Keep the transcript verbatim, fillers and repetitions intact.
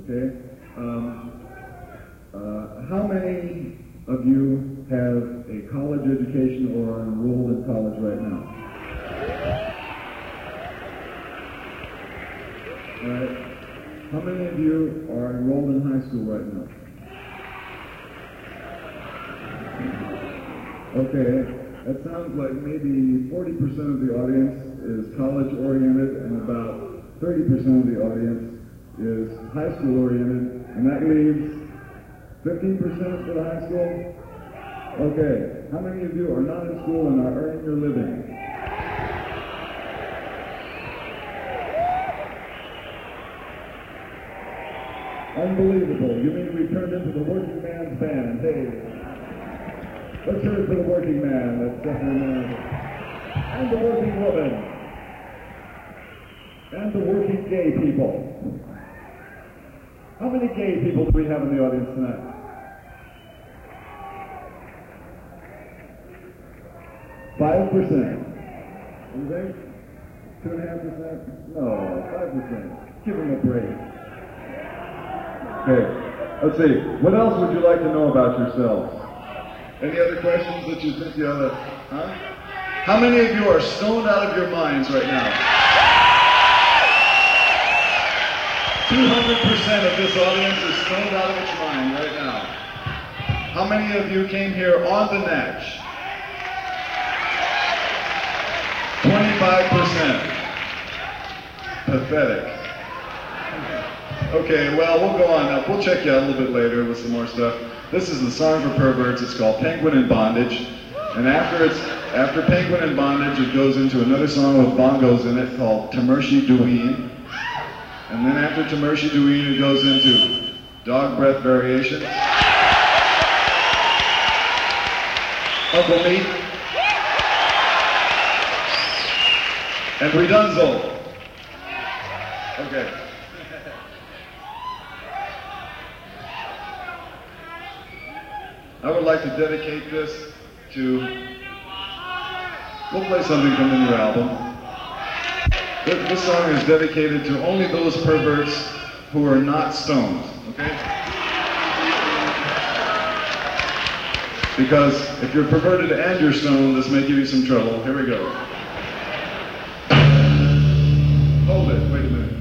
Okay? Um, uh, how many of you have a college education or are enrolled in college right now? All right. How many of you are enrolled in high school right now? Okay, that sounds like maybe forty percent of the audience is college-oriented and about thirty percent of the audience is high school-oriented, and that leaves fifteen percent for the high school? Okay, how many of you are not in school and are earning your living? Unbelievable. You mean we turned into the working man's band? Hey. Let's hear it for the working man, that's definitely man. And the working woman. And the working gay people. How many gay people do we have in the audience tonight? Five percent. You think? Two and a half percent? No, five percent. Give them a break. Okay, let's see. What else would you like to know about yourselves? Any other questions that you think you ought to, huh? How many of you are stoned out of your minds right now? two hundred percent of this audience is stoned out of its mind right now. How many of you came here on the Natch? twenty-five percent. Pathetic. Okay, well, we'll go on now. We'll check you out a little bit later with some more stuff. This is the song for perverts. It's called Penguin in Bondage. And after it's after Penguin in Bondage, it goes into another song with bongos in it called Tamershi Douine. And then after Tamershi Douine, it goes into Dog Breath Variation. Uncle Meat. And Redunzo. Okay. I would like to dedicate this to, we'll play something from the new album. This, this song is dedicated to only those perverts who are not stoned, okay? Because if you're perverted and you're stoned, this may give you some trouble. Here we go. Hold it, wait a minute.